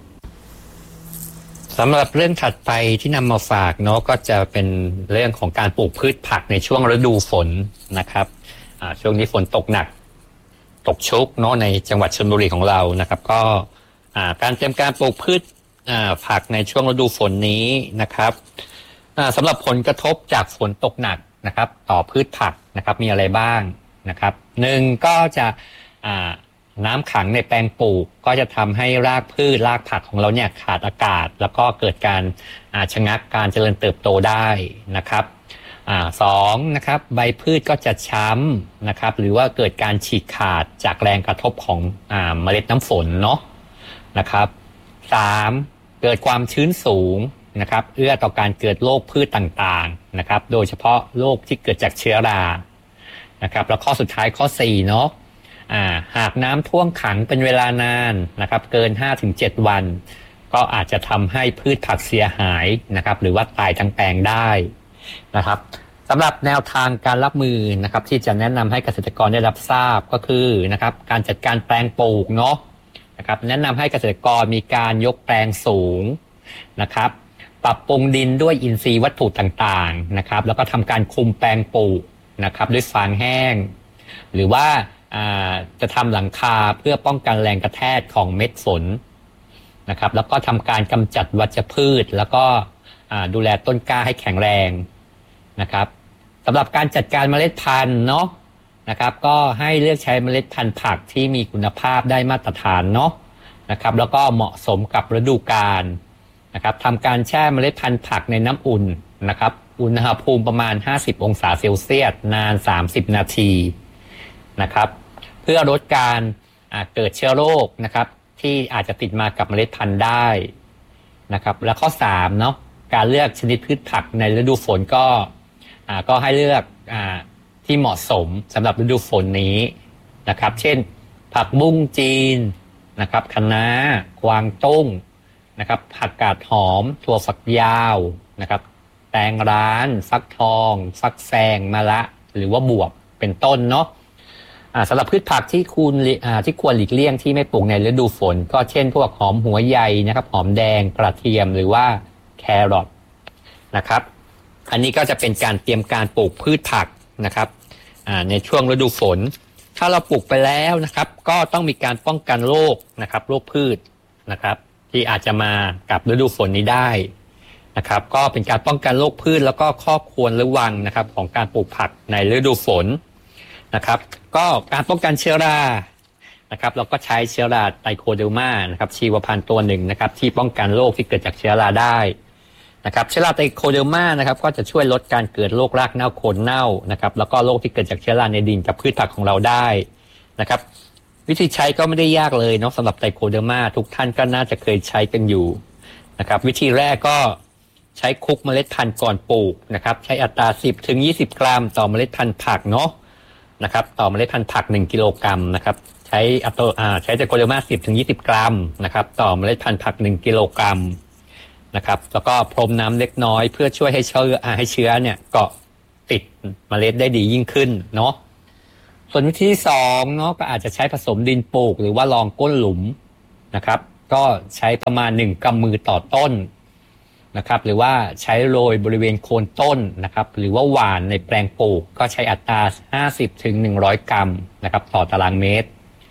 สำหรับเรื่องถัดไปที่นำมาฝากเนาะก็จะเป็นเรื่องของการปลูกพืชผักในช่วงฤดูฝนนะครับช่วงนี้ฝนตกหนักตกชุกเนาะในจังหวัดชลบุรีของเรานะครับก็การเตรียมการปลูกพืชผักในช่วงฤดูฝนนี้นะครับสำหรับผลกระทบจากฝนตกหนักนะครับต่อพืชผักนะครับมีอะไรบ้างนะครับหนึ่งก็จะน้ำขังในแปลงปลูกก็จะทำให้รากพืชรากผักของเราเนี่ยขาดอากาศแล้วก็เกิดการชะงักการเจริญเติบโตได้นะครับสองนะครับใบพืชก็จะช้ำนะครับหรือว่าเกิดการฉีกขาดจากแรงกระทบของเมล็ดน้ำฝนเนาะนะครับสามเกิดความชื้นสูงนะครับเอื้อต่อการเกิดโรคพืชต่างๆนะครับโดยเฉพาะโรคที่เกิดจากเชื้อรานะครับแล้วข้อสุดท้ายข้อ4เนาะหากน้ำท่วมขังเป็นเวลานานนะครับเกิน 5-7 วันก็อาจจะทำให้พืชผักเสียหายนะครับหรือว่าตายทั้งแปลงได้นะครับสำหรับแนวทางการรับมือนะครับที่จะแนะนำให้เกษตรกรได้รับทราบก็คือนะครับการจัดการแปลงปลูกเนาะนะครับแนะนำให้เกษตรกรมีการยกแปลงสูงนะครับปรับปรุงดินด้วยอินทรีย์วัตถุต่างๆนะครับแล้วก็ทำการคลุมแปลงปลูกนะครับด้วยฟางแห้งหรือว่าจะทำหลังคาเพื่อป้องกันแรงกระแทกของเม็ดฝนนะครับแล้วก็ทำการกำจัดวัชพืชแล้วก็ดูแลต้นกล้าให้แข็งแรงนะครับสำหรับการจัดการเมล็ดพันธุ์เนาะนะครับก็ให้เลือกใช้เมล็ดพันธุ์ผักที่มีคุณภาพได้มาตรฐานเนาะนะครับแล้วก็เหมาะสมกับฤดูกาลนะครับทำการแช่เมล็ดพันธุ์ผักในน้ำอุ่นนะครับอุณหภูมิประมาณ50 องศาเซลเซียสนาน30 นาทีนะครับเพื่อลดการเกิดเชื้อโรคนะครับที่อาจจะติดมากับเมล็ดพันธุ์ได้นะครับและข้อ3เนาะการเลือกชนิดพืชผักในฤดูฝนก็ให้เลือกที่เหมาะสมสำหรับฤดูฝนนี้นะครับเช่นผักบุ้งจีนนะครับคะน้ากวางตุ้งนะครับผักกาดหอมถั่วฝักยาวนะครับแตงร้านฟักทองฟักแซงมะระหรือว่าบวบเป็นต้นเนาะสำหรับพืชผักที่ควรหลีกเลี่ยงที่ไม่ปลูกในฤดูฝนก็เช่นพวกหอมหัวใหญ่นะครับหอมแดงกระเทียมหรือว่าแครอทนะครับอันนี้ก็จะเป็นการเตรียมการปลูกพืชผักนะครับในช่วงฤดูฝนถ้าเราปลูกไปแล้วนะครับก็ต้องมีการป้องกันโรคนะครับโรคพืชนะครับที่อาจจะมากับฤดูฝนนี้ได้นะครับก็เป็นการป้องกันโรคพืชแล้วก็ข้อควรระวังนะครับของการปลูกผักในฤดูฝนนะครับก็การป้องกันเชื้อรานะครับเราก็ใช้เชื้อราไตโคเดอร์มานะครับชีวพันธุ์ตัวหนึ่งนะครับที่ป้องกันโรคที่เกิดจากเชื้อราได้นะครับเชื้อราไตโคเดอร์มานะครับก็จะช่วยลดการเกิดโรครากเน่าโคนเน่านะครับแล้วก็โรคที่เกิดจากเชื้อราในดินกับพืชผักของเราได้นะครับวิธีใช้ก็ไม่ได้ยากเลยเนาะสำหรับไตโคเดอร์มาทุกท่านก็น่าจะเคยใช้กันอยู่นะครับวิธีแรกก็ใช้คลุกเมล็ดพันธุ์ก่อนปลูกนะครับใช้อัตรา 10-20 กรัมต่อเมล็ดพันธุ์ผักเนาะนะครับต่อเมล็ดพันธุ์ผัก1 กิโลกรัมนะครับใช้ไตโคเดอร์มา 10-20 กรัมนะครับต่อเมล็ดพันธุ์ผัก1 กิโลกรัมนะครับแล้วก็พรมน้ำเล็กน้อยเพื่อช่วยให้เชื้อเนี่ยเกาะติดเมล็ดได้ดียิ่งขึ้นเนาะส่วนวิธีที่2เนาะก็อาจจะใช้ผสมดินปลูกหรือว่ารองก้นหลุมนะครับก็ใช้ประมาณ1 กำมือต่อต้นนะครับหรือว่าใช้โรยบริเวณโคนต้นนะครับหรือว่าหว่านในแปลงปลูกก็ใช้อัตรา 50-100 กรัมนะครับต่อตารางเมตร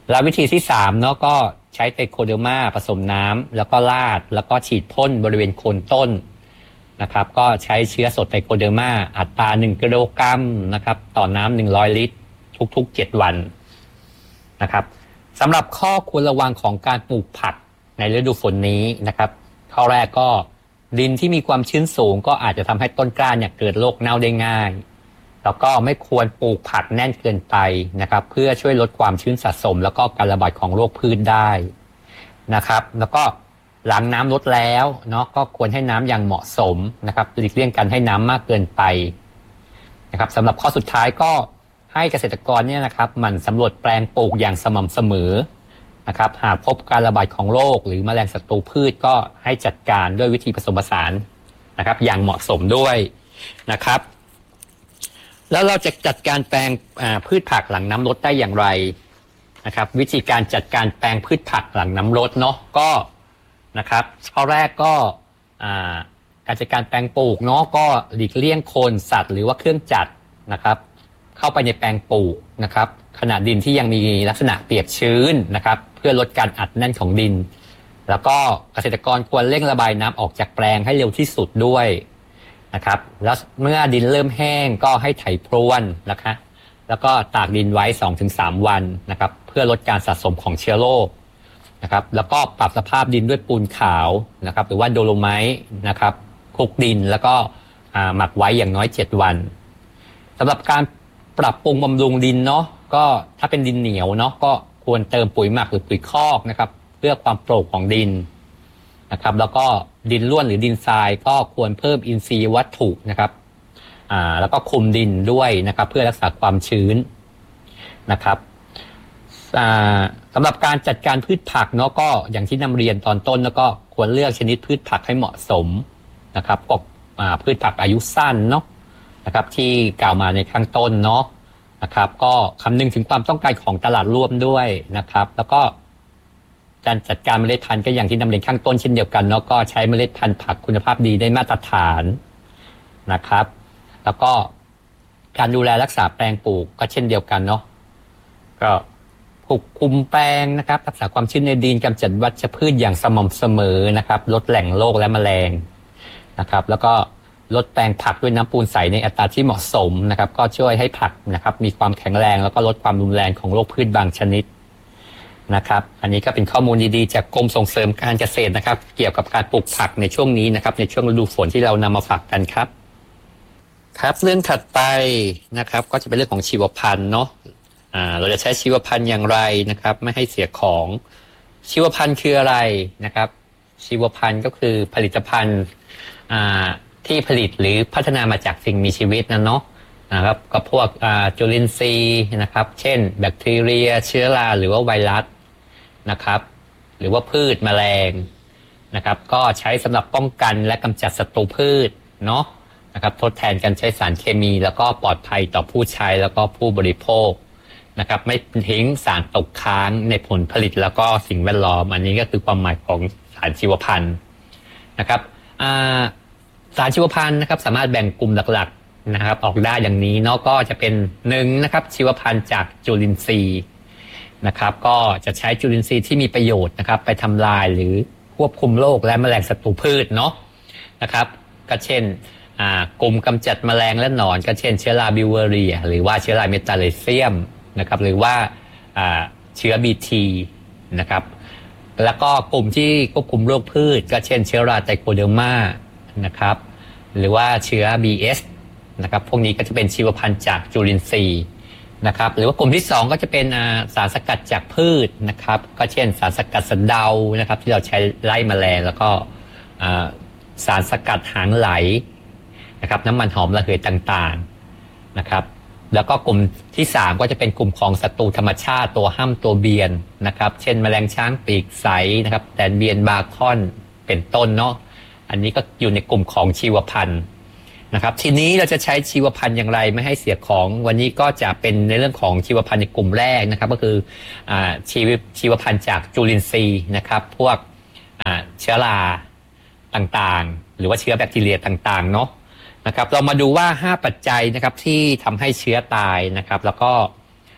แล้ววิธีที่3เนาะก็ใช้ไตรโคเดอร์มาผสมน้ำแล้วก็ราดแล้วก็ฉีดพ่นบริเวณโคนต้นนะครับก็ใช้เชื้อสดไตรโคเดอร์มาอัตรา1กิโลกรัมนะครับต่อน้ำ100ลิตรทุกๆ7วันนะครับสำหรับข้อควรระวังของการปลูกผักในฤดูฝนนี้นะครับข้อแรกก็ดินที่มีความชื้นสูงก็อาจจะทำให้ต้นกล้าเนี่ยเกิดโรคเน่าได้ง่ายแล้วก็ไม่ควรปลูกผักแน่นเกินไปนะครับเพื่อช่วยลดความชื้นสะสมแล้วก็การระบาดของโรคพืชได้นะครับแล้วก็หลังน้ำลดแล้วเนาะก็ควรให้น้ำอย่างเหมาะสมนะครับหลีกเลี่ยงการให้น้ำมากเกินไปนะครับสำหรับข้อสุดท้ายก็ให้เกษตรกรเนี่ยนะครับหมั่นสำรวจแปลงปลูกอย่างสม่ำเสมอนะครับหากพบการระบาดของโรคหรือแมลงศัตรูพืชก็ให้จัดการด้วยวิธีผสมผสานนะครับอย่างเหมาะสมด้วยนะครับแล้วเราจะจัดการแปลงพืชผักหลังน้ำลดได้อย่างไรนะครับวิธีการจัดการแปลงพืชผักหลังน้ำลดเนาะก็นะครับข้อแรกก็การจัดการแปลงปลูกเนาะก็หลีกเลี่ยงโคลนสัตว์หรือว่าเครื่องจักรนะครับเข้าไปในแปลงปลูกนะครับขณะดินที่ยังมีลักษณะเปียกชื้นนะครับเพื่อลดการอัดแน่นของดินแล้วก็เกษตรกรควรเร่งระบายน้ำออกจากแปลงให้เร็วที่สุดด้วยนะครับแล้วเมื่อดินเริ่มแห้งก็ให้ไถพรวนนะคะแล้วก็ตากดินไว้ 2-3 วันนะครับเพื่อลดการสะสมของเชื้อโรคนะครับแล้วก็ปรับสภาพดินด้วยปูนขาวนะครับหรือว่าโดโลไมต์นะครับคลุกดินแล้วก็หมักไว้อย่างน้อย7วันสำหรับการปรับปรุงบำรุงดินเนาะก็ถ้าเป็นดินเหนียวเนาะก็ควรเติมปุ๋ยหมักหรือปุ๋ยคอกนะครับเพื่อความโปร่งของดินนะครับแล้วก็ดินร่วนหรือดินทรายก็ควรเพิ่มอินทรีย์วัตถุนะครับแล้วก็คุมดินด้วยนะครับเพื่อรักษาความชื้นนะครับสำหรับการจัดการพืชผักเนาะก็อย่างที่นำเรียนตอนต้นแล้วก็ควรเลือกชนิดพืชผักให้เหมาะสมนะครับพวกพืชผักอายุสั้นเนาะนะครับที่กล่าวมาในข้างต้นเนาะนะครับก็คำนึงถึงความต้องการของตลาดร่วมด้วยนะครับแล้วก็การจัดการเมล็ดพันธุ์ก็อย่างที่นำเรียนข้างต้นเช่นเดียวกันเนาะก็ใช้เมล็ดพันธุ์ผักคุณภาพดีได้มาตรฐานนะครับแล้วก็การดูแลรักษาแปลงปลูกก็เช่นเดียวกันเนาะก็คุมแปลงนะครับรักษาความชื้นในดินกำจัดวัชพืชอย่างสม่ำเสมอนะครับลดแหล่งโรคและแมลงนะครับแล้วก็ลดแปลงผักด้วยน้ำปูนใสในอัตราที่เหมาะสมนะครับก็ช่วยให้ผักนะครับมีความแข็งแรงแล้วก็ลดความรุนแรงของโรคพืชบางชนิดนะครับอันนี้ก็เป็นข้อมูลดีๆจากกรมส่งเสริมการเกษตรนะครับเกี่ยวกับการปลูกผักในช่วงนี้นะครับในช่วงฤดูฝนที่เรานำมาฝากกันครับครับเรื่องถัดไปนะครับก็จะเป็นเรื่องของชีวพันธุ์เนาะเราจะใช้ชีวพันธุ์อย่างไรนะครับไม่ให้เสียของชีวพันธุ์คืออะไรนะครับชีวพันธุ์ก็คือผลิตภัณฑ์ที่ผลิตหรือพัฒนามาจากสิ่งมีชีวิตเนาะนะครับก็พวกจุลินทรีย์นะครับเช่นแบคทีเรียเชื้อราหรือว่าไวรัสนะครับหรือว่าพืชแมลงนะครับก็ใช้สำหรับป้องกันและกำจัดศัตรูพืชเนาะนะครับทดแทนการใช้สารเคมีแล้วก็ปลอดภัยต่อผู้ใช้แล้วก็ผู้บริโภคนะครับไม่ทิ้งสารตกค้างในผลผลิตแล้วก็สิ่งแวดล้อมอันนี้ก็คือความหมายของสารชีวพันธุ์นะครับสารชีวพันธุ์นะครับสามารถแบ่งกลุ่มหลักๆนะครับออกได้อย่างนี้เนาะก็จะเป็น1นะครับชีวพันธุ์จากจุลินทรีย์นะครับก็จะใช้จุลินทรีย์ที่มีประโยชน์นะครับไปทำลายหรือควบคุมโรคและแมลงศัตรูพืชเนาะนะครับก็เช่นกลุ่มกำจัดแมลงและหนอนก็เช่นเชื้อราบิวเวอเรียหรือว่าเชื้อราเมตาเลเซียมนะครับหรือว่าเชื้อ BT นะครับแล้วก็กลุ่มที่ควบคุมโรคพืชก็เช่นเชื้อราไตรโคเดอร์มานะครับหรือว่าเชื้อ BS นะครับพวกนี้ก็จะเป็นชีวพันธุ์จากจุลินทรีย์นะครับหรือว่ากลุ่มที่2ก็จะเป็นสารสกัดจากพืชนะครับก็เช่นสารสกัดสะเดานะครับที่เราใช้ไล่แมลงแล้วก็สารสกัดหางไหลนะครับน้ำมันหอมระเหยต่างๆนะครับแล้วก็กลุ่มที่3ก็จะเป็นกลุ่มของศัตรูธรรมชาติตัวห้ำตัวเบียนนะครับเช่นแมลงช้างปีกใสนะครับแตนเบียนบาคอนเป็นต้นเนาะอันนี้ก็อยู่ในกลุ่มของชีวพันธุ์นะครับทีนี้เราจะใช้ชีวพันธุ์อย่างไรไม่ให้เสียของวันนี้ก็จะเป็นในเรื่องของชีวพันธุ์ในกลุ่มแรกนะครับก็คือชีวพันธุ์จากจุลินทรีย์นะครับพวกเชื้อราต่างๆหรือว่าเชื้อแบคทีเรียต่างๆเนาะนะครับเรามาดูว่า5ปัจจัยนะครับที่ทำให้เชื้อตายนะครับแล้วก็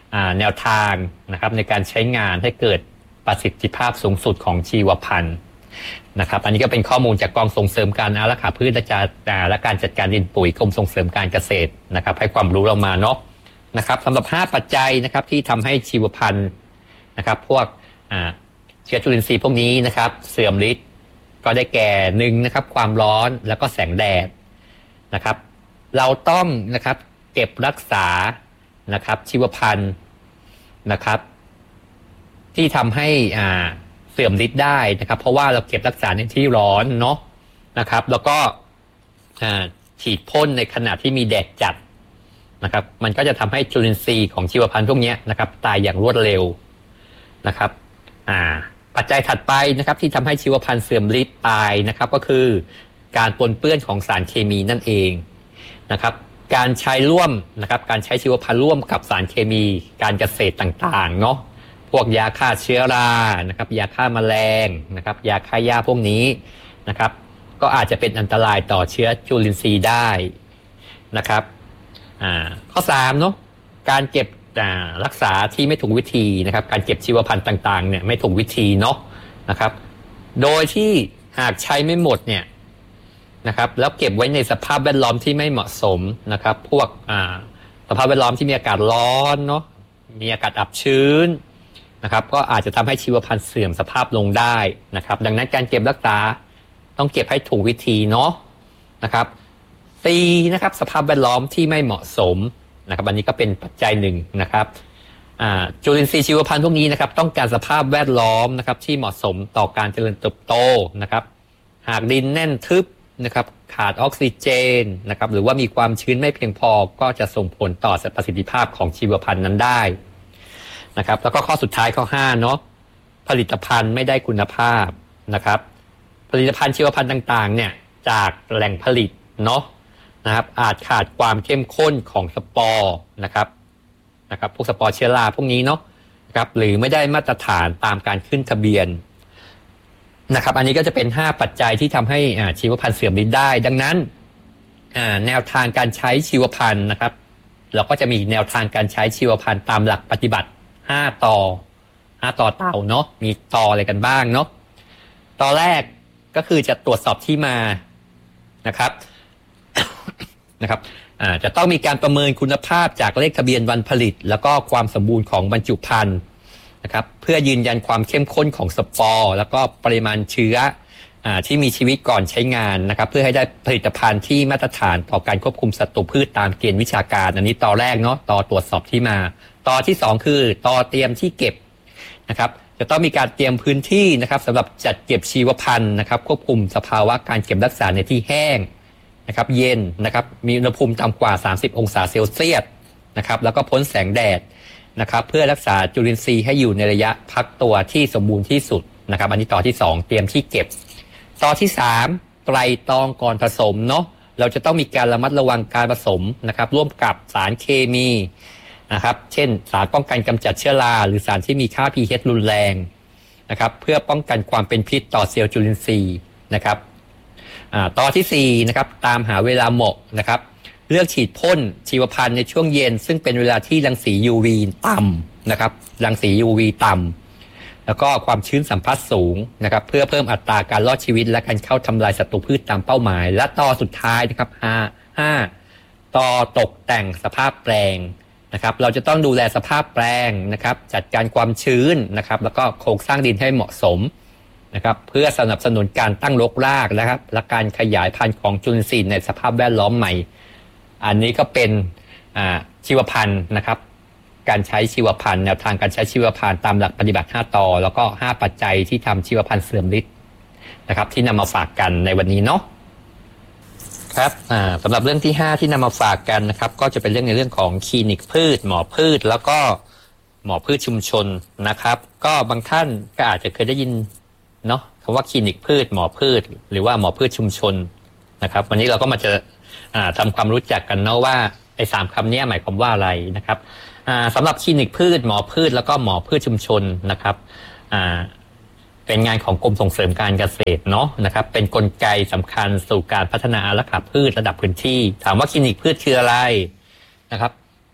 แนวทางนะครับในการใช้งานให้เกิดประสิทธิภาพสูงสุดของชีวพันธุ์นะครับอันนี้ก็เป็นข้อมูลจากกองส่งเสริมการอารักขาพืชและการจัดการดินปุ๋ยกรมส่งเสริมการเกษตรนะครับให้ความรู้เรามาเนาะนะครับสำหรับ5ปัจจัยนะครับที่ทำให้ชีวพันธุ์นะครับพวกเชื้อจุลินทรีย์พวกนี้นะครับเสื่อมฤทธิ์ก็ได้แก่1นะครับความร้อนแล้วก็แสงแดดนะครับเราต้องนะครับเก็บรักษานะครับชีวพันธุ์นะครับที่ทำให้เสื่อมฤทธิ์ได้นะครับเพราะว่าเราเก็บรักษาในที่ร้อนเนาะนะครับแล้วก็ฉีดพ่นในขณะที่มีแดดจัดนะครับมันก็จะทำให้จุลินทรีย์ของชีวพันธุ์พวกนี้นะครับตายอย่างรวดเร็วนะครับปัจจัยถัดไปนะครับที่ทำให้ชีวพันธุ์เสื่อมฤทธิ์ตายนะครับก็คือการปนเปื้อนของสารเคมีนั่นเองนะครับการใช้ร่วมนะครับการใช้ชีวพันธุ์ร่วมกับสารเคมีการเกษตรต่างๆเนาะพวกยาฆ่าเชื้อรานะครับยาฆ่าแมลงนะครับยาฆ่าหญ้าพวกนี้นะครับก็อาจจะเป็นอันตรายต่อเชื้อจุลินทรีย์ได้นะครับข้อ3เนาะการเก็บรักษาที่ไม่ถูกวิธีนะครับการเก็บชีวพันธุ์ต่างๆเนี่ยไม่ถูกวิธีเนาะนะครับโดยที่หากใช้ไม่หมดเนี่ยนะครับแล้วเก็บไว้ในสภาพแวดล้อมที่ไม่เหมาะสมนะครับพวกสภาพแวดล้อมที่มีอากาศร้อนเนาะมีอากาศอับชื้นนะครับก็อาจจะทำให้ชีวพันธุ์เสื่อมสภาพลงได้นะครับดังนั้นการเก็บรักษาต้องเก็บให้ถูกวิธีเนาะนะครับนะครับสภาพแวดล้อมที่ไม่เหมาะสมนะครับอันนี้ก็เป็นปัจจัยหนึ่งนะครับจุลินทรีย์ชีวพันธุ์พวกนี้นะครับต้องการสภาพแวดล้อมนะครับที่เหมาะสมต่อการเจริญเติบโตนะครับหากดินแน่นทึบนะครับขาดออกซิเจนนะครับหรือว่ามีความชื้นไม่เพียงพอก็จะส่งผลต่อประสิทธิภาพของชีวพันธุ์นั้นได้นะครับแล้วก็ข้อสุดท้ายข้อ5เนาะผลิตภัณฑ์ไม่ได้คุณภาพนะครับผลิตภัณฑ์ชีวพันธุ์ต่างๆเนี่ยจากแหล่งผลิตเนาะนะครับอาจขาดความเข้มข้นของสปอร์นะครับพวกสปอร์เชื้อราพวกนี้เนาะนะครับหรือไม่ได้มาตรฐานตามการขึ้นทะเบียนนะครับอันนี้ก็จะเป็น5ปัจจัยที่ทำให้ชีวพันธุ์เสื่อมฤทธิ์ได้ดังนั้นแนวทางการใช้ชีวพันธุ์นะครับเราก็จะมีแนวทางการใช้ชีวพันธุ์ตามหลักปฏิบัติ5ต่อเต่าเนาะมีต่ออะไรกันบ้างเนาะต่อแรกก็คือจะตรวจสอบที่มานะครับ นะครับจะต้องมีการประเมินคุณภาพจากเลขทะเบียนวันผลิตแล้วก็ความสมบูรณ์ของบรรจุภัณฑ์นะครับเพื่อยืนยันความเข้มข้นของสปอร์แล้วก็ปริมาณเชื้อที่มีชีวิตก่อนใช้งานนะครับเพื่อให้ได้ผลิตภัณฑ์ที่มาตรฐานต่อการควบคุมศัตรูพืชตามเกณฑ์วิชาการอันนี้ต่อแรกเนาะต่อตรวจสอบที่มาต่อที่2คือต่อเตรียมที่เก็บนะครับจะต้องมีการเตรียมพื้นที่นะครับสำหรับจัดเก็บชีวพันธุ์นะครับควบคุมสภาวะการเก็บรักษาในที่แห้งนะครับเย็นนะครับมีอุณหภูมิต่ำกว่า30องศาเซลเซียสนะครับแล้วก็พ้นแสงแดดนะครับเพื่อรักษาจุลินทรีย์ให้อยู่ในระยะพักตัวที่สมบูรณ์ที่สุดนะครับอันนี้ต่อที่2เตรียมที่เก็บต่อที่3ไตรตรองก่อนผสมเนาะเราจะต้องมีการระมัดระวังการผสมนะครับร่วมกับสารเคมีนะครับเช่นสารป้องกันกำจัดเชื้อราหรือสารที่มีค่า pH รุนแรงนะครับเพื่อป้องกันความเป็นพิษต่อเซลล์จุลินทรีย์นะครับต่อที่4นะครับตามหาเวลาเหมาะนะครับเลือกฉีดพ่นชีวพันธุ์ในช่วงเย็นซึ่งเป็นเวลาที่รังสี UV ต่ำนะครับรังสี UV ต่ำแล้วก็ความชื้นสัมผัสสูงนะครับเพื่อเพิ่มอัตราการรอดชีวิตและการเข้าทำลายศัตรูพืชตามเป้าหมายและต่อสุดท้ายนะครับ5ต่อตกแต่งสภาพแปลงนะครับเราจะต้องดูแลสภาพแปลงนะครับจัดการความชื้นนะครับแล้วก็โครงสร้างดินให้เหมาะสมนะครับเพื่อสนับสนุนการตั้งรกรากนะครับและการขยายพันธุ์ของจุลินทรีย์ในสภาพแวดล้อมใหม่อันนี้ก็เป็นชีวพันธุ์นะครับการใช้ชีวพันธุ์แนวทางการใช้ชีวพันธุ์ตามหลักปฏิบัติ5ต่อแล้วก็5ปัจจัยที่ทำชีวพันธุ์เสื่อมฤทธิ์นะครับที่นำมาฝากกันในวันนี้เนาะครับสำหรับเรื่องที่5ที่นำมาฝากกันนะครับก็จะเป็นเรื่องในเรื่องของคลินิกพืชหมอพืชแล้วก็หมอพืชชุมชนนะครับก็บางท่านก็อาจจะเคยได้ยินเนาะคำว่าคลินิกพืชหมอพืชหรือว่าหมอพืชชุมชนนะครับวันนี้เราก็มาจะทำความรู้จักกันเนาะว่าไอ้3คำนี้หมายความว่าอะไรนะครับสำหรับคลินิกพืชหมอพืชแล้วก็หมอพืชชุมชนนะครับเป็นงานของกรมส่งเสริมการเกษตรเนาะนะครับเป็นกลไกสำคัญสู่การพัฒนาอารักขาพืชระดับพื้นที่ถามว่าคลินิกพืชคืออะไรนะครับ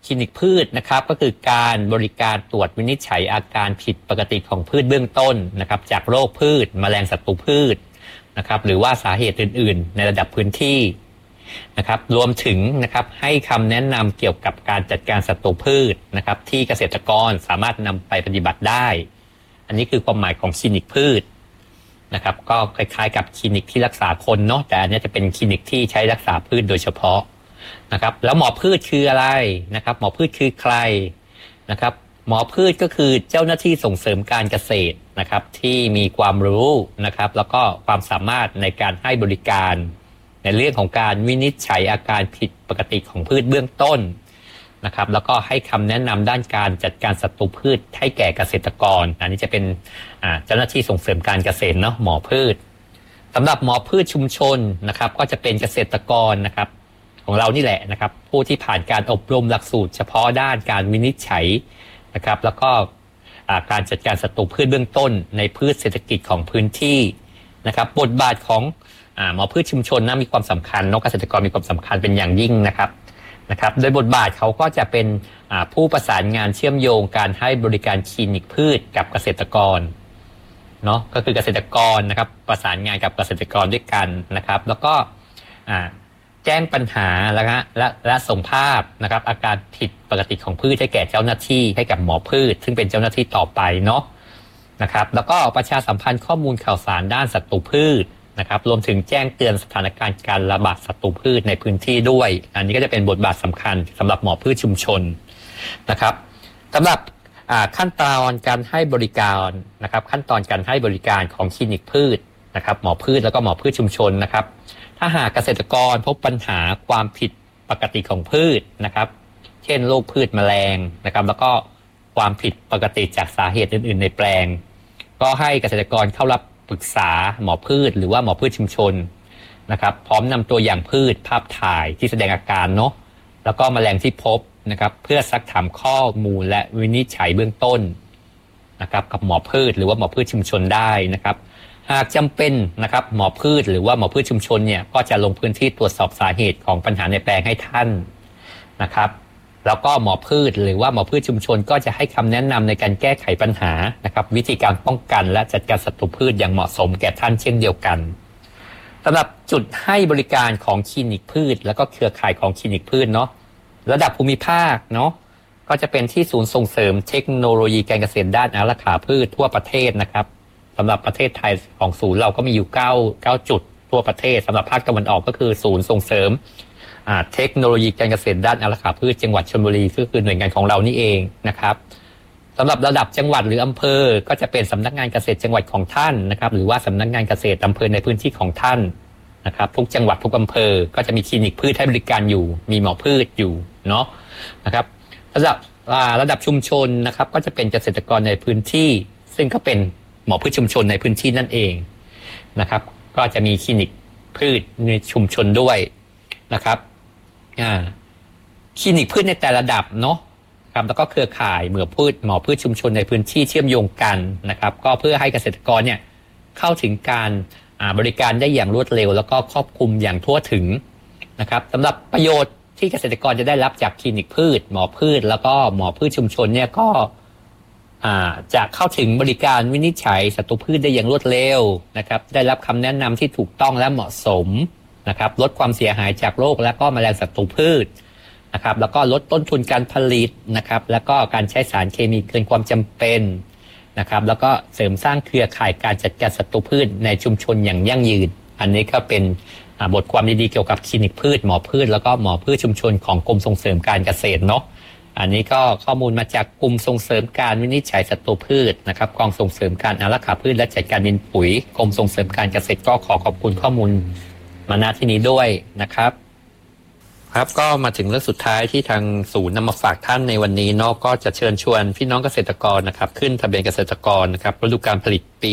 คลินิกพืชนะครับก็คือการบริการตรวจวินิจฉัยอาการผิดปกติของพืชเบื้องต้นนะครับจากโรคพืชแมลงศัตรูพืชนะครับหรือว่าสาเหตุอื่นๆในระดับพื้นที่นะครับรวมถึงนะครับให้คำแนะนำเกี่ยวกับการจัดการศัตรูพืชนะครับที่เกษตรกรสามารถนำไปปฏิบัติได้อันนี้คือความหมายของคลินิกพืชนะครับก็คล้ายๆกับคลินิกที่รักษาคนเนาะแต่อันนี้จะเป็นคลินิกที่ใช้รักษาพืชโดยเฉพาะนะครับแล้วหมอพืชคืออะไรนะครับหมอพืชคือใครนะครับหมอพืชก็คือเจ้าหน้าที่ส่งเสริมการเกษตรนะครับที่มีความรู้นะครับแล้วก็ความสามารถในการให้บริการในเรื่องของการวินิจฉัยอาการผิดปกติของพืชเบื้องต้นนะครับแล้วก็ให้คำแนะนำด้านการจัดการศัตรูพืชให้แก่เกษตรกรอันนี้จะเป็นเจ้าหน้าที่ส่งเสริมการเกษตรเนาะหมอพืชสำหรับหมอพืชชุมชนนะครับก็จะเป็นเกษตรกรนะครับของเรานี่แหละนะครับผู้ที่ผ่านการอบรมหลักสูตรเฉพาะด้านการวินิจฉัยนะครับแล้วก็การจัดการศัตรูพืชเบื้องต้นในพืชเศรษฐกิจของพื้นที่นะครับบทบาทของหมอพืชชุมชนนะมีความสำคัญเนาะเกษตรกรมีความสำคัญเป็นอย่างยิ่งนะครับโดยบทบาทเขาก็จะเป็นผู้ประสานงานเชื่อมโยงการให้บริการคลินิกพืชกับเกษตรกรเนาะก็คือเกษตรกรนะครับประสานงานกับเกษตรกรด้วยกันนะครับแล้วก็แจ้งปัญหาและส่งภาพนะครับอาการผิดปกติของพืชให้แก่เจ้าหน้าที่ให้กับหมอพืชซึ่งเป็นเจ้าหน้าที่ต่อไปเนาะนะครับแล้วก็ประชาสัมพันธ์ข้อมูลข่าวสารด้านศัตรูพืชนะครับรวมถึงแจ้งเตือนสถานการณ์การระบาดศัตรูพืชในพื้นที่ด้วยอันนี้ก็จะเป็นบทบาทสำคัญสำหรับหมอพืชชุมชนนะครับสำหรับขั้นตอนการให้บริการนะครับขั้นตอนการให้บริการของคลินิกพืชนะครับหมอพืชแล้วก็หมอพืชชุมชนนะครับถ้าหากเกษตรกรพบปัญหาความผิดปกติของพืชนะครับเช่นโรคพืชแมลงนะครับแล้วก็ความผิดปกติจากสาเหตุอื่นๆในแปลงก็ให้เกษตรกรเข้ารับปรึกษาหมอพืชหรือว่าหมอพืชชุมชนนะครับพร้อมนำตัวอย่างพืชภาพถ่ายที่แสดงอาการเนาะแล้วก็แมลงที่พบนะครับเพื่อซักถามข้อมูลและวินิจฉัยเบื้องต้นนะครับกับหมอพืชหรือว่าหมอพืชชุมชนได้นะครับหากจำเป็นนะครับหมอพืชหรือว่าหมอพืชชุมชนเนี่ยก็จะลงพื้นที่ตรวจสอบสาเหตุของปัญหาในแปลงให้ท่านนะครับแล้วก็หมอพืชหรือว่าหมอพืชชุมชนก็จะให้คำแนะนำในการแก้ไขปัญหานะครับวิธีการป้องกันและจัดการศัตรูพืชอย่างเหมาะสมแก่ท่านเช่นเดียวกันสำหรับจุดให้บริการของคลินิกพืชแล้วก็เครือข่ายของคลินิกพืชเนาะระดับภูมิภาคเนาะก็จะเป็นที่ศูนย์ส่งเสริมเทคโนโลยีการเกษตรด้านอารักขาพืชทั่วประเทศนะครับสำหรับประเทศไทยของศูนย์เราก็มีอยู่9จุดทั่วประเทศสำหรับภาคตะวันออกก็คือศูนย์ส่งเสริมเทคโนโลยีการเกษตรด้านอารักขาพืชจังหวัดชลบุรีคือหน่วยงานของเรานี่เองนะครับสำหรับระดับจังหวัดหรืออำเภอก็จะเป็นสำนักงานเกษตรจังหวัดของท่านนะครับหรือว่าสำนักงานเกษตรอำเภอในพื้นที่ของท่านนะครับทุกจังหวัดทุกอำเภอก็จะมีคลินิกพืชให้บริการอยู่มีหมอพืชอยู่เนาะนะครับระดับชุมชนนะครับก็จะเป็นเกษตรกรในพื้นที่ซึ่งก็เป็นหมอพืชชุมชนในพื้นที่นั่นเองนะครับก็จะมีคลินิกพืชในชุมชนด้วยนะครับคลินิกพืชในแต่ละระดับเนาะครับแล้วก็เครือข่ายหมอพืชชุมชนในพื้นที่เชื่อมโยงกันนะครับก็เพื่อให้เกษตรกรเนี่ยเข้าถึงการบริการได้อย่างรวดเร็วแล้วก็ครอบคลุมอย่างทั่วถึงนะครับสำหรับประโยชน์ที่เกษตรกรจะได้รับจากคลินิกพืชหมอพืชแล้วก็หมอพืชชุมชนเนี่ยก็จะเข้าถึงบริการวินิจฉัยศัตรูพืชได้อย่างรวดเร็วนะครับได้รับคำแนะนำที่ถูกต้องและเหมาะสมนะครับลดความเสียหายจากโรคและก็แมลงศัตรูพืชนะครับแล้วก็ลดต้นทุนการผลิตนะครับแล้วก็การใช้สารเคมีเกินความจำเป็นนะครับแล้วก็เสริมสร้างเครือข่ายการจัดการศัตรูพืชในชุมชนอย่างยั่งยืนอันนี้ก็เป็นบทความดีๆเกี่ยวกับคลินิกพืชหมอพืชแล้วก็หมอพืชชุมชนของกรมส่งเสริมการเกษตรเนาะอันนี้ก็ข้อมูลมาจากกลุ่มส่งเสริมการวินิจฉัยศัตรูพืชนะครับกองส่งเสริมการอารักขาพืชและจัดการดินปุ๋ยกรมส่งเสริมการเกษตรก็ขอขอบคุณข้อมูลมาณที่นี้ด้วยนะครับครับก็มาถึงเรื่องสุดท้ายที่ทางศูนย์นำมาฝากท่านในวันนี้เนาะก็จะเชิญชวนพี่น้องเกษตรกรนะครับขึ้นทะเบียนเกษตรกรนะครับฤดูกาลผลิตปี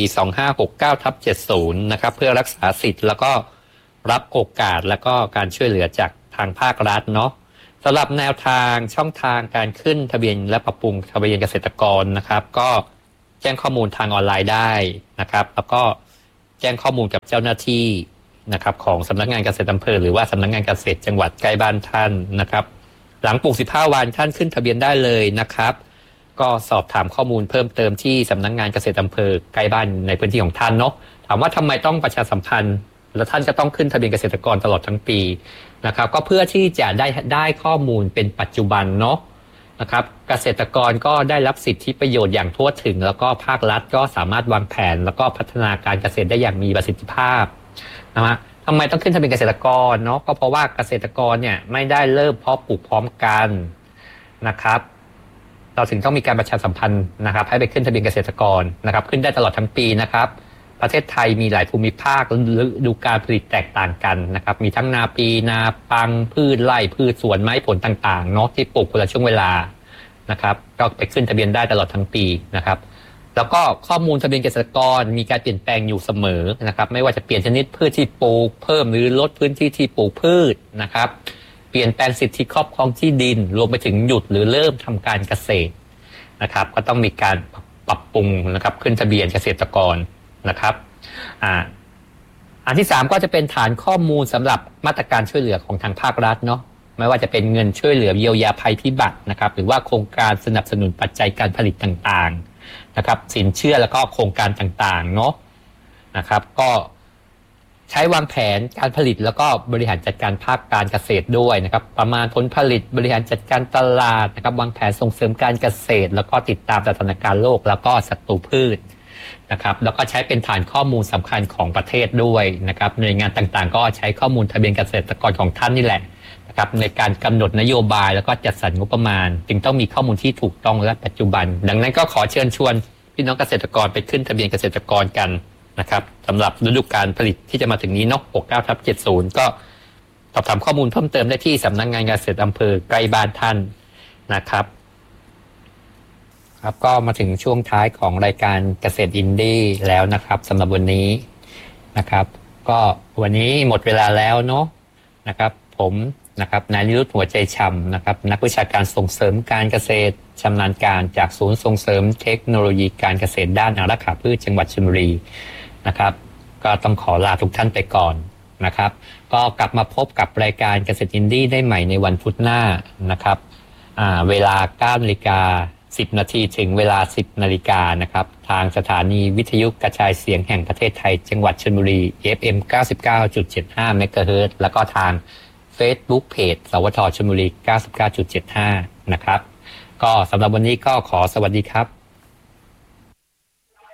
2569/70นะครับเพื่อรักษาสิทธิ์แล้วก็รับโอกาสแล้วก็การช่วยเหลือจากทางภาครัฐเนาะสำหรับแนวทางช่องทางการขึ้นทะเบียนและปรับปรุงทะเบียนเกษตรกรนะครับก็แจ้งข้อมูลทางออนไลน์ได้นะครับแล้วก็แจ้งข้อมูลกับเจ้าหน้าที่นะครับของสำนักงานเกษตรอำเภอหรือว่าสำนักงานเกษตรจังหวัดใกล้บ้านท่านนะครับหลังปลูก15 วันท่านขึ้นทะเบียนได้เลยนะครับก็สอบถามข้อมูลเพิ่มเติมที่สำนักงานเกษตรอำเภอใกล้บ้านในพื้นที่ของท่านเนาะถามว่าทำไมต้องประชาสัมพันธ์แล้วท่านจะต้องขึ้นทะเบียนเกษตรกรตลอดทั้งปีนะครับก็เพื่อที่จะได้ข้อมูลเป็นปัจจุบันเนาะนะครับเกษตรกรก็ได้รับสิทธิประโยชน์อย่างทั่วถึงแล้วก็ภาครัฐก็สามารถวางแผนแล้วก็พัฒนาการเกษตรได้อย่างมีประสิทธิภาพนะฮะทำไมต้องขึ้นทะเบียนเกษตรกรเนาะก็เพราะว่าเกษตรกรเนี่ยไม่ได้เริ่มเพาะปลูกพร้อมกันนะครับเราถึงต้องมีการประชาสัมพันธ์นะครับให้ไปขึ้นทะเบียนเกษตรกรนะครับขึ้นได้ตลอดทั้งปีนะครับประเทศไทยมีหลายภูมิภาคฤดูการผลิตแตกต่างกันนะครับมีทั้งนาปีนาปังพืชไร่พืชสวนไม้ผลต่างๆเนาะที่ปลูกคนละช่วงเวลานะครับก็ไปขึ้นทะเบียนได้ตลอดทั้งปีนะครับแล้วก็ข้อมูลทะเบียนเกษตรกรมีการเปลี่ยนแปลงอยู่เสมอนะครับไม่ว่าจะเปลี่ยนชนิดพืชที่ปลูกเพิ่มหรือลดพื้นที่ที่ปลูกพืชนะครับเปลี่ยนแปลงสิทธิครอบครองที่ดินรวมไปถึงหยุดหรือเริ่มทำการเกษตรนะครับก็ต้องมีการปรับปรุงนะครับขึ้นทะเบียนเกษตรกรนะครับอันที่3ก็จะเป็นฐานข้อมูลสำหรับมาตรการช่วยเหลือของทางภาครัฐเนาะไม่ว่าจะเป็นเงินช่วยเหลือเยียวยาภัยพิบัตินะครับหรือว่าโครงการสนับสนุนปัจจัยการผลิตต่างๆนะครับสินเชื่อแล้วก็โครงการต่างๆเนาะนะครับก็ใช้วางแผนการผลิตแล้วก็บริหารจัดการภาคการเกษตรด้วยนะครับประมาณผลผลิตบริหารจัดการตลาดนะครับวางแผนส่งเสริมการเกษตรแล้วก็ติดตามสถานการณ์โลกแล้วก็ศัตรูพืชนะครับแล้วก็ใช้เป็นฐานข้อมูลสำคัญของประเทศด้วยนะครับหน่วยงานต่างๆก็ใช้ข้อมูลทะเบียนเกษตรกรของท่านนี่แหละนะครับในการกำหนดนโยบายแล้วก็จัดสรรงบประมาณจึงต้องมีข้อมูลที่ถูกต้องและปัจจุบันดังนั้นก็ขอเชิญชวนพี่น้องเกษตรกรไปขึ้นทะเบียนเกษตรกรกันนะครับสำหรับฤดูกาลผลิตที่จะมาถึงนี้เนาะ69/70ก็สอบถามข้อมูลเพิ่มเติมได้ที่สำนักงานเกษตรอำเภอใกล้บ้านท่านนะครับครับก็มาถึงช่วงท้ายของรายการเกษตรอินดี้แล้วนะครับสำหรับวันนี้นะครับก็วันนี้หมดเวลาแล้วเนาะนะครับผมนะครับนายนิรุตหัวใจฉ่ำนะครับนักวิชาการส่งเสริมการเกษตรชำนาญการจากศูนย์ส่งเสริมเทคโนโลยีการเกษตรด้านอารักขาพืชจังหวัดชลบุรีนะครับก็ต้องขอลาทุกท่านไปก่อนนะครับก็กลับมาพบกับรายการเกษตรอินดี้ได้ใหม่ในวันพุธหน้านะครับเวลา 9:10 นาทีถึงเวลา 10 นาฬิกานะครับทางสถานีวิทยุกระจายเสียงแห่งประเทศไทยจังหวัดชลบุรี FM 99.75 เมกะเฮิรตซ์แล้วก็ทาง Facebook Page สวทชลบุรี 99.75 นะครับก็สำหรับวันนี้ก็ขอสวัสดีครับ